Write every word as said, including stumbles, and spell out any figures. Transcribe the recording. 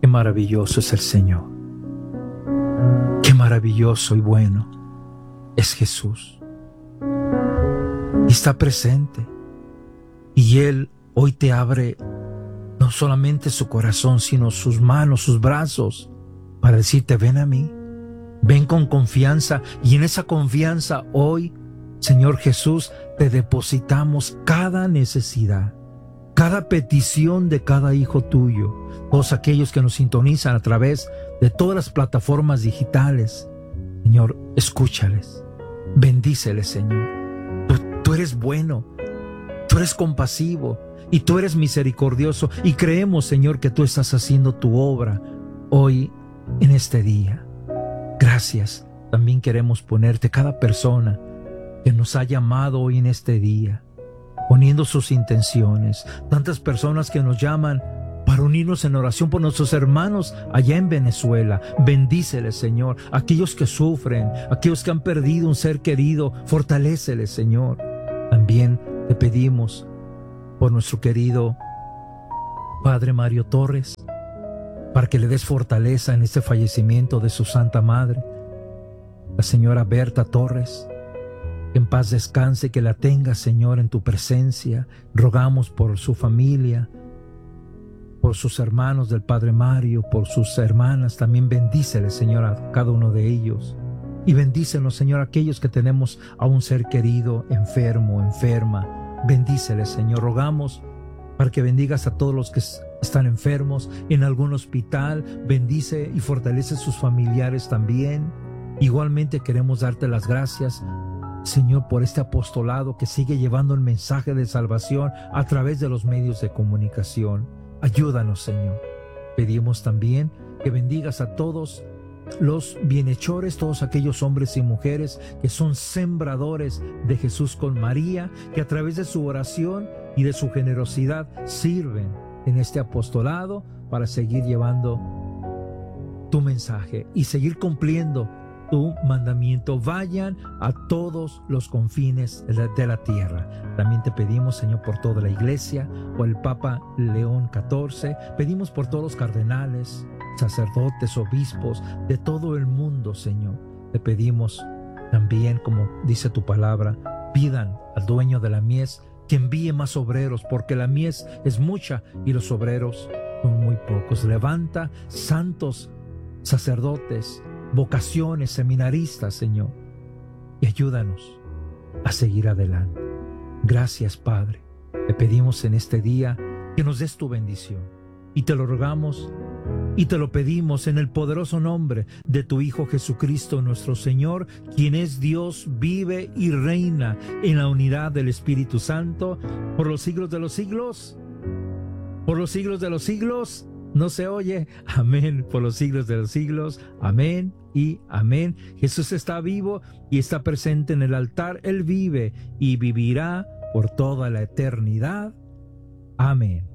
maravilloso es el Señor. Qué maravilloso y bueno es Jesús. Y está presente. Y Él hoy te abre no solamente su corazón, sino sus manos, sus brazos, para decirte: ven a mí, ven con confianza. Y en esa confianza hoy, Señor Jesús, te depositamos cada necesidad, cada petición de cada hijo tuyo, todos aquellos que nos sintonizan a través de todas las plataformas digitales. Señor, escúchales, bendíceles, Señor. Tú, tú eres bueno, tú eres compasivo y tú eres misericordioso, y creemos, Señor, que tú estás haciendo tu obra hoy en este día. Gracias. También queremos ponerte cada persona que nos ha llamado hoy en este día, poniendo sus intenciones. Tantas personas que nos llaman para unirnos en oración por nuestros hermanos allá en Venezuela. Bendíceles, Señor. Aquellos que sufren, aquellos que han perdido un ser querido, fortaléceles, Señor. También te pedimos por nuestro querido Padre Mario Torres, para que le des fortaleza en este fallecimiento de su Santa Madre, la señora Berta Torres. En paz descanse, que la tengas, Señor, en tu presencia. Rogamos por su familia, por sus hermanos del Padre Mario, por sus hermanas. También bendíceles, Señor, a cada uno de ellos. Y bendícenos, Señor, a aquellos que tenemos a un ser querido enfermo, enferma. Bendíceles, Señor. Rogamos para que bendigas a todos los que están enfermos en algún hospital. Bendice y fortalece a sus familiares también. Igualmente queremos darte las gracias, Señor, por este apostolado que sigue llevando el mensaje de salvación a través de los medios de comunicación. Ayúdanos, Señor. Pedimos también que bendigas a todos los bienhechores, todos aquellos hombres y mujeres que son sembradores de Jesús con María, que a través de su oración y de su generosidad sirven en este apostolado para seguir llevando tu mensaje y seguir cumpliendo tu mandamiento. Vayan a todos los confines de la, de la tierra. También te pedimos, Señor, por toda la iglesia, por el Papa León catorce. Pedimos por todos los cardenales, sacerdotes, obispos de todo el mundo, Señor. Te pedimos también, como dice tu palabra, pidan al dueño de la mies que envíe más obreros, porque la mies es mucha y los obreros son muy pocos. Levanta santos sacerdotes, vocaciones, seminaristas, Señor, y ayúdanos a seguir adelante. Gracias, Padre. Te pedimos en este día que nos des tu bendición, y te lo rogamos y te lo pedimos en el poderoso nombre de tu Hijo Jesucristo, nuestro Señor, quien es Dios, vive y reina en la unidad del Espíritu Santo por los siglos de los siglos. Por los siglos de los siglos. No se oye. Amén. Por los siglos de los siglos. Amén y amén. Jesús está vivo y está presente en el altar. Él vive y vivirá por toda la eternidad. Amén.